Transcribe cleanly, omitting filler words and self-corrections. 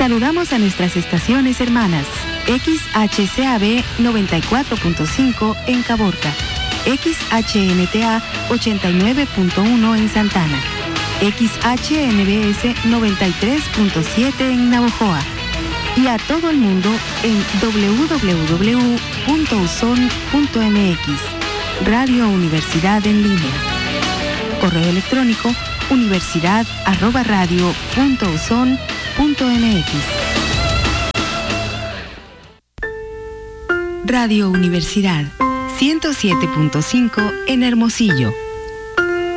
Saludamos a nuestras estaciones hermanas. XHCAB 94.5 en Caborca, XHNTA 89.1 en Santana, XHNBS 93.7 en Navojoa y a todo el mundo en www.uson.mx, Radio Universidad en línea. Correo electrónico universidad@radio.uson.mx. Radio Universidad 107.5 en Hermosillo.